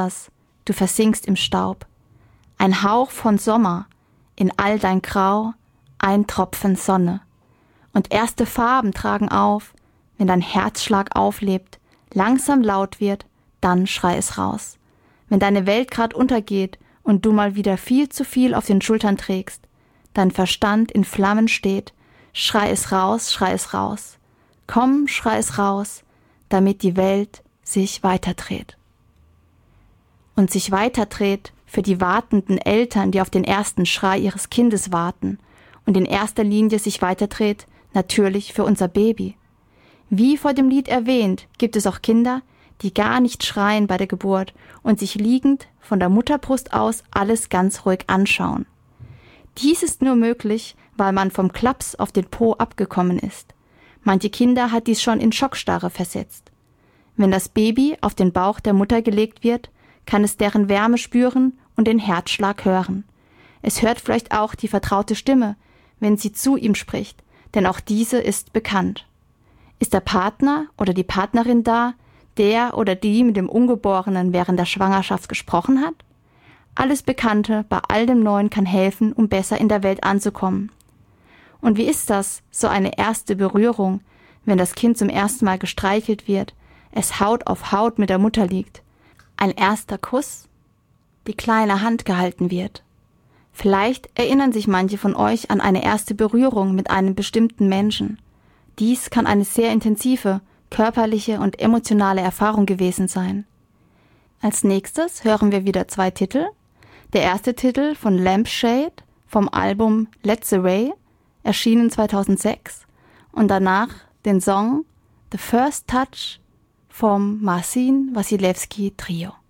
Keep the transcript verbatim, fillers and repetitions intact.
Du versinkst im Staub. Ein Hauch von Sommer, in all dein Grau, ein Tropfen Sonne. Und erste Farben tragen auf, wenn dein Herzschlag auflebt, langsam laut wird, dann schrei es raus. Wenn deine Welt grad untergeht und du mal wieder viel zu viel auf den Schultern trägst, dein Verstand in Flammen steht, schrei es raus, schrei es raus. Komm, schrei es raus, damit die Welt sich weiterdreht. Und sich weiterdreht für die wartenden Eltern, die auf den ersten Schrei ihres Kindes warten und in erster Linie sich weiterdreht, natürlich für unser Baby. Wie vor dem Lied erwähnt, gibt es auch Kinder, die gar nicht schreien bei der Geburt und sich liegend von der Mutterbrust aus alles ganz ruhig anschauen. Dies ist nur möglich, weil man vom Klaps auf den Po abgekommen ist. Manche Kinder hat dies schon in Schockstarre versetzt. Wenn das Baby auf den Bauch der Mutter gelegt wird, kann es deren Wärme spüren und den Herzschlag hören. Es hört vielleicht auch die vertraute Stimme, wenn sie zu ihm spricht, denn auch diese ist bekannt. Ist der Partner oder die Partnerin da, der oder die mit dem Ungeborenen während der Schwangerschaft gesprochen hat? Alles Bekannte bei all dem Neuen kann helfen, um besser in der Welt anzukommen. Und wie ist das, so eine erste Berührung, wenn das Kind zum ersten Mal gestreichelt wird, es Haut auf Haut mit der Mutter liegt? Ein erster Kuss, die kleine Hand gehalten wird. Vielleicht erinnern sich manche von euch an eine erste Berührung mit einem bestimmten Menschen. Dies kann eine sehr intensive, körperliche und emotionale Erfahrung gewesen sein. Als nächstes hören wir wieder zwei Titel. Der erste Titel von Lampshade vom Album Let the Ray, erschienen zweitausendsechs, und danach den Song The First Touch vom Marcin Wasilewski Trio.